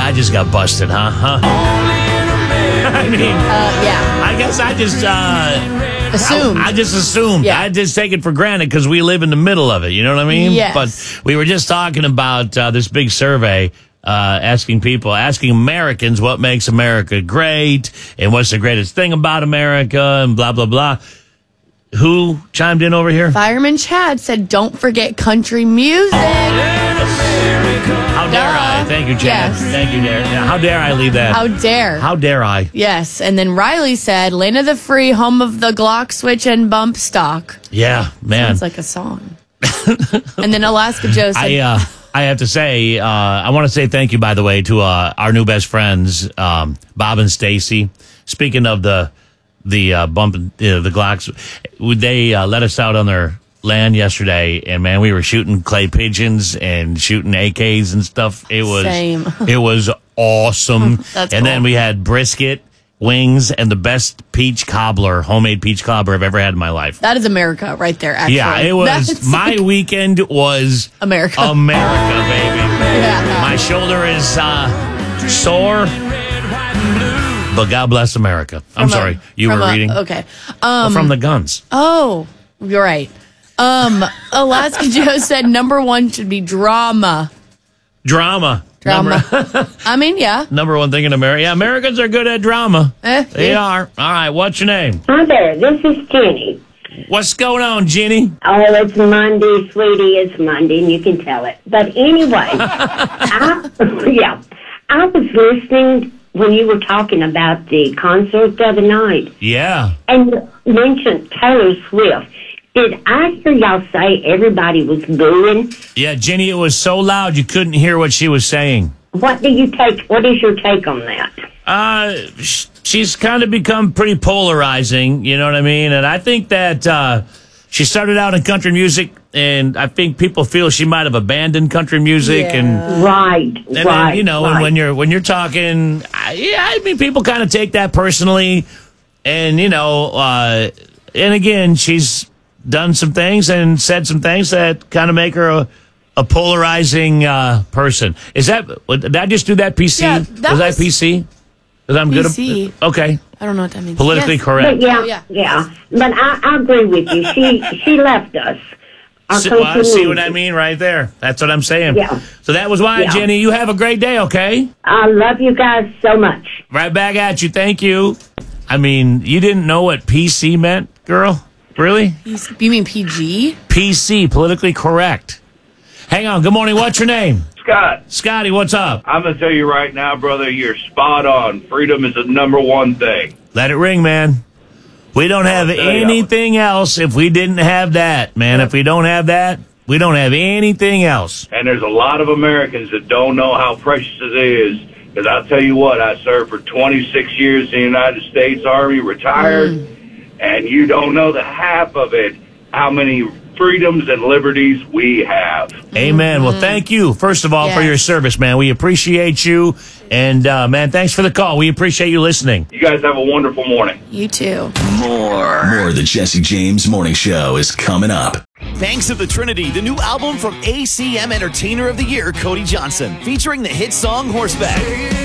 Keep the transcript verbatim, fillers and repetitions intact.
I just got busted, huh? Huh? I mean, Uh, yeah. I guess I just uh, Assumed. I, I just assumed. Yeah. I just take it for granted because we live in the middle of it. You know what I mean? Yes. But we were just talking about uh, this big survey. Uh, asking people, asking Americans what makes America great and what's the greatest thing about America and blah, blah, blah. Who chimed in over here? Fireman Chad said, don't forget country music. How dare I? Thank you, Chad. Yes. Thank you, dare. Now, how dare I leave that? How dare. How dare I? Yes. And then Riley said, Land of the Free, home of the Glock switch and bump stock. Yeah, man. Sounds like a song. And then Alaska Joe said, I, uh, I have to say, uh, I want to say thank you, by the way, to uh, our new best friends, um, Bob and Stacy. Speaking of the the uh, bump, uh, the Glocks, they uh, let us out on their land yesterday, and man, we were shooting clay pigeons and shooting A Ks and stuff. It was Same. It was awesome. That's and cool. then we had brisket, wings, and the best peach cobbler, homemade peach cobbler I've ever had in my life. that is America right there, actually. Yeah, it was. That's My like weekend was America. America, baby. Yeah. My shoulder is uh, sore, but God bless America. I'm From a- sorry, you from were a- reading Okay. Um, from the guns. Oh, you're right. Um, Alaska Joe said number one should be drama. Drama, Drama. Number, I mean, yeah. number one thing in America. Yeah, Americans are good at drama. Eh, They yeah. are. All right, what's your name? Hi there, this is Jenny. What's going on, Jenny? Oh, it's Monday, sweetie. It's Monday, and you can tell it. But anyway, I, yeah, I was listening when you were talking about the concert the other night, Yeah. and you mentioned Taylor Swift. Did I hear y'all say everybody was booing? Yeah, Jenny, it was so loud you couldn't hear what she was saying. What do you take? What is your take on that? Uh, sh- she's kind of become pretty polarizing, you know what I mean? And I think that uh, she started out in country music, and I think people feel she might have abandoned country music. Yeah. And, Right, and right, then, you know, right. and when you're when you're talking, I, yeah, I mean, people kind of take that personally. And, you know, uh, and again, she's done some things and said some things that kind of make her a, a polarizing uh, person. Is that, did I just do that P C? Yeah, that was, was- that P C? Because I'm P C. good. At, okay. I don't know what that means. Politically Yes. correct. But yeah, Oh, yeah. yeah, But I, I agree with you. She she left us. Our So, well, country see what I music. mean right there. That's what I'm saying. Yeah. So that was why, Yeah. Jenny. You have a great day, okay? I love you guys so much. Right back at you. Thank you. I mean, you didn't know what P C meant, girl? Really? You mean P G? P C, politically correct. Hang on. Good morning. What's your name? Scott, Scotty, what's up? I'm going to tell you right now, brother, you're spot on. Freedom is the number one thing. Let it ring, man. We don't have tell you. anything else if we didn't have that, man. If we don't have that, we don't have anything else. And there's a lot of Americans that don't know how precious it is. Because I'll tell you what, I served for twenty-six years in the United States Army, retired, and you don't know the half of it, how many freedoms and liberties we have. Amen. Well, thank you, first of all, for Yes. your service, man. We appreciate you. And, uh, man, thanks for the call. We appreciate you listening. You guys have a wonderful morning. You too. More. More of the Jesse James Morning Show is coming up. Banks of the Trinity, the new album from A C M Entertainer of the Year, Cody Johnson, featuring the hit song Horseback.